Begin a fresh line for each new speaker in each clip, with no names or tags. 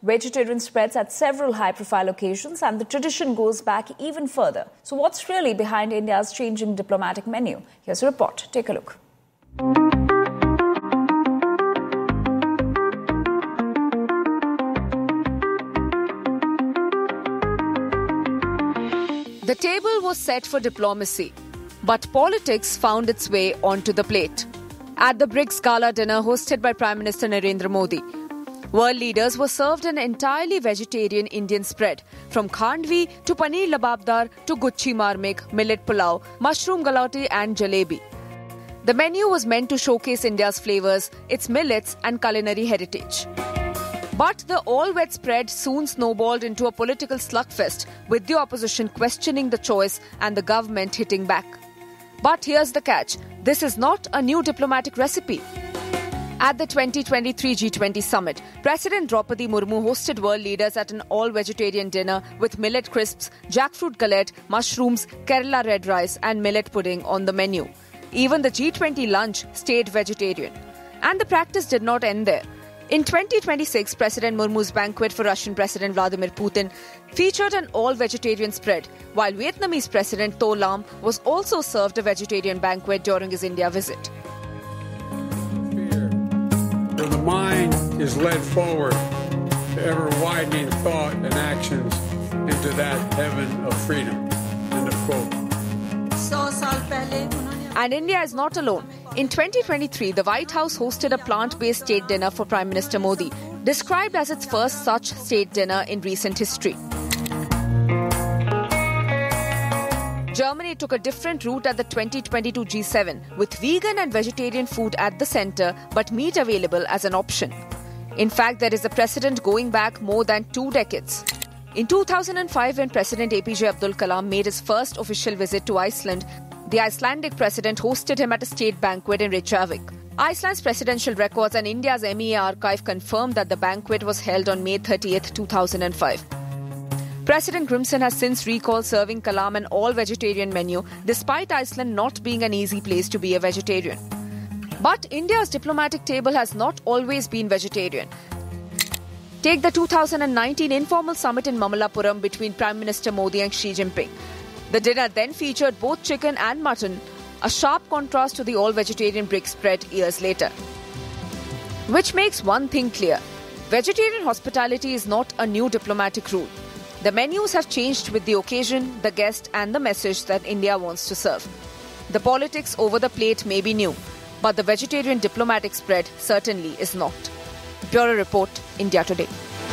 vegetarian spreads at several high-profile occasions, and the tradition goes back even further. So what's really behind India's changing diplomatic menu? Here's a report. Take a look.
The table was set for diplomacy, but politics found its way onto the plate. At the BRICS Gala dinner hosted by Prime Minister Narendra Modi, world leaders were served an entirely vegetarian Indian spread, from khandvi to paneer lababdar to guchi marmik, millet pulao, mushroom galati and jalebi. The menu was meant to showcase India's flavours, its millets and culinary heritage. But the all-wet spread soon snowballed into a political slugfest, with the opposition questioning the choice and the government hitting back. But here's the catch. This is not a new diplomatic recipe. At the 2023 G20 summit, President Draupadi Murmu hosted world leaders at an all-vegetarian dinner with millet crisps, jackfruit galette, mushrooms, Kerala red rice and millet pudding on the menu. Even the G20 lunch stayed vegetarian. And the practice did not end there. In 2026, President Murmu's banquet for Russian President Vladimir Putin featured an all-vegetarian spread, while Vietnamese President To Lam was also served a vegetarian banquet during his India visit.
Where the mind is led forward to ever-widening thought and actions into that heaven of freedom. End of quote.
And India is not alone. In 2023, the White House hosted a plant-based state dinner for Prime Minister Modi, described as its first such state dinner in recent history. Germany took a different route at the 2022 G7, with vegan and vegetarian food at the centre, but meat available as an option. In fact, there is a precedent going back more than 2 decades. In 2005, when President APJ Abdul Kalam made his first official visit to Iceland, the Icelandic president hosted him at a state banquet in Reykjavik. Iceland's presidential records and India's MEA archive confirmed that the banquet was held on May 30th, 2005. President Grimson has since recalled serving Kalam an all-vegetarian menu, despite Iceland not being an easy place to be a vegetarian. But India's diplomatic table has not always been vegetarian. Take the 2019 informal summit in Mamallapuram between Prime Minister Modi and Xi Jinping. The dinner then featured both chicken and mutton, a sharp contrast to the all-vegetarian BRICS spread years later. Which makes one thing clear. Vegetarian hospitality is not a new diplomatic rule. The menus have changed with the occasion, the guest and the message that India wants to serve. The politics over the plate may be new, but the vegetarian diplomatic spread certainly is not. Bureau Report, India Today.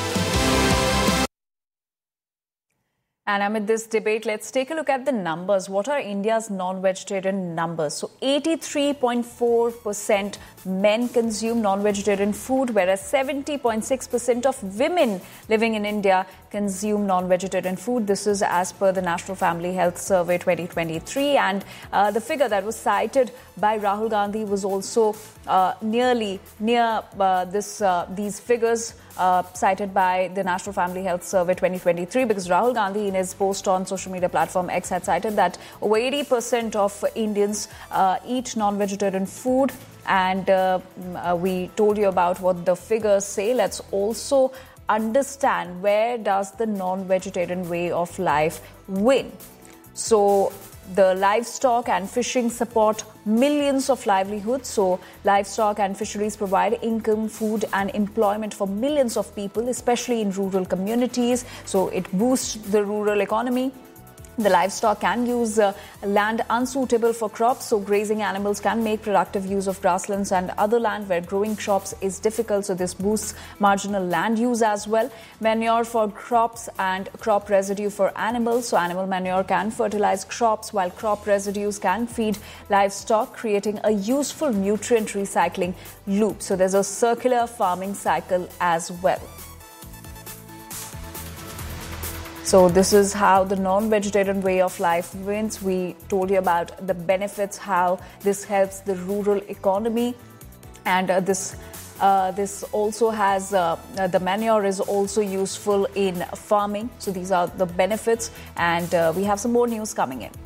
And amid this debate, let's take a look at the numbers. What are India's non-vegetarian numbers? So 83.4% men consume non-vegetarian food, whereas 70.6% of women living in India consume non-vegetarian food. This is as per the National Family Health Survey 2023. And the figure that was cited by Rahul Gandhi was also near these figures cited by the National Family Health Survey 2023, because Rahul Gandhi in his post on social media platform X had cited that over 80% of Indians eat non-vegetarian food, and we told you about what the figures say. Let's also understand, where does the non-vegetarian way of life win? So the livestock and fishing support millions of livelihoods. So livestock and fisheries provide income, food and employment for millions of people, especially in rural communities. So it boosts the rural economy. The livestock can use land unsuitable for crops, so grazing animals can make productive use of grasslands and other land where growing crops is difficult. So this boosts marginal land use as well. Manure for crops and crop residue for animals. So animal manure can fertilize crops, while crop residues can feed livestock, creating a useful nutrient recycling loop. So there's a circular farming cycle as well. So this is how the non-vegetarian way of life wins. We told you about the benefits, how this helps the rural economy, and this also has the manure is also useful in farming. So these are the benefits, and we have some more news coming in.